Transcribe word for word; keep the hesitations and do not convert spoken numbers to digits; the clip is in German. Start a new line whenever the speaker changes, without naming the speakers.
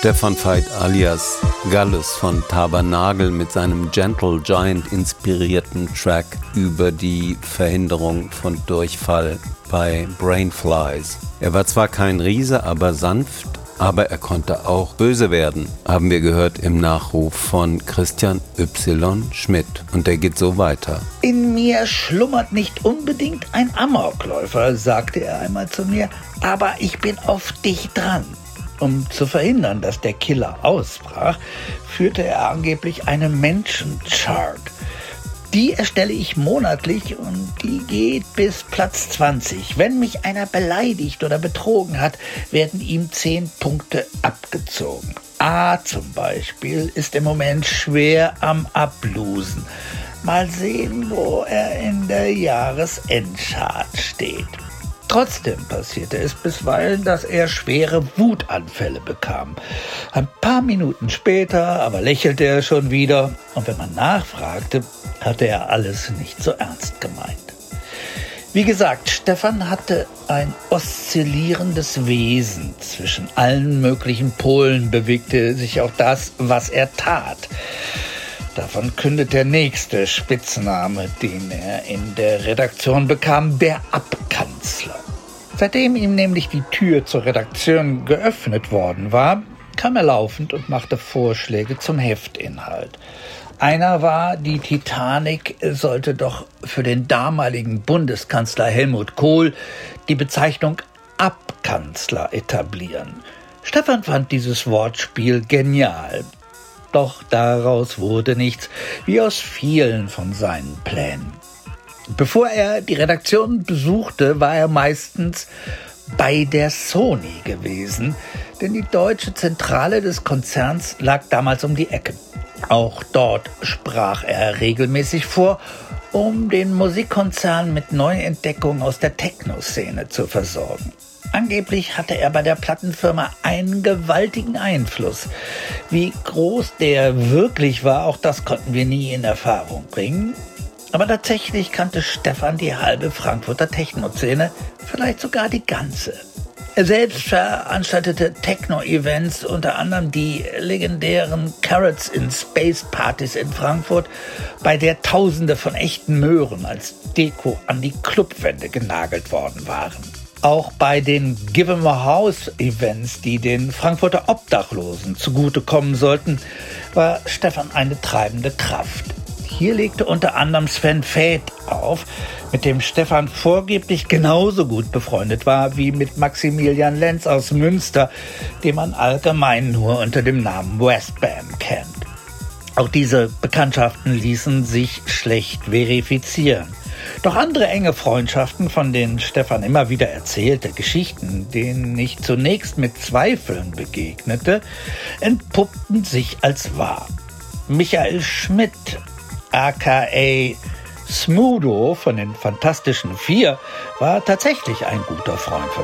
Stefan Veit alias Gallus von Tabernagel mit seinem Gentle Giant inspirierten Track über die Verhinderung von Durchfall bei Brainflies. Er war zwar kein Riese, aber sanft, aber er konnte auch böse werden, haben wir gehört im Nachruf von Christian Y. Schmidt. Und der geht so weiter.
In mir schlummert nicht unbedingt ein Amokläufer, sagte er einmal zu mir, aber ich bin auf dich dran. Um zu verhindern, dass der Killer ausbrach, führte er angeblich eine Menschenchart. Die erstelle ich monatlich und die geht bis Platz zwanzig. Wenn mich einer beleidigt oder betrogen hat, werden ihm zehn Punkte abgezogen. A zum Beispiel ist im Moment schwer am Ablosen. Mal sehen, wo er in der Jahresendchart steht. Trotzdem passierte es bisweilen, dass er schwere Wutanfälle bekam. Ein paar Minuten später aber lächelte er schon wieder und wenn man nachfragte, hatte er alles nicht so ernst gemeint. Wie gesagt, Stefan hatte ein oszillierendes Wesen. Zwischen allen möglichen Polen bewegte sich auch das, was er tat. Davon kündet der nächste Spitzname, den er in der Redaktion bekam, der Abkanzler. Seitdem ihm nämlich die Tür zur Redaktion geöffnet worden war, kam er laufend und machte Vorschläge zum Heftinhalt. Einer war, die Titanic sollte doch für den damaligen Bundeskanzler Helmut Kohl die Bezeichnung Abkanzler etablieren. Stefan fand dieses Wortspiel genial. Doch daraus wurde nichts, wie aus vielen von seinen Plänen. Bevor er die Redaktion besuchte, war er meistens bei der Sony gewesen, denn die deutsche Zentrale des Konzerns lag damals um die Ecke. Auch dort sprach er regelmäßig vor, um den Musikkonzern mit Neuentdeckungen aus der Techno-Szene zu versorgen. Angeblich hatte er bei der Plattenfirma einen gewaltigen Einfluss. Wie groß der wirklich war, auch das konnten wir nie in Erfahrung bringen. Aber tatsächlich kannte Stefan die halbe Frankfurter Techno-Szene, vielleicht sogar die ganze. Er selbst veranstaltete Techno-Events, unter anderem die legendären Carrots in Space Partys in Frankfurt, bei der Tausende von echten Möhren als Deko an die Clubwände genagelt worden waren. Auch bei den Give 'em a House Events, die den Frankfurter Obdachlosen zugutekommen sollten, war Stefan eine treibende Kraft. Hier legte unter anderem Sven Väth auf, mit dem Stefan vorgeblich genauso gut befreundet war wie mit Maximilian Lenz aus Münster, den man allgemein nur unter dem Namen Westbam kennt. Auch diese Bekanntschaften ließen sich schlecht verifizieren. Doch andere enge Freundschaften, von denen Stefan immer wieder erzählte, Geschichten, denen ich zunächst mit Zweifeln begegnete, entpuppten sich als wahr. Michael Schmidt, aka Smudo von den Fantastischen Vier, war tatsächlich ein guter Freund von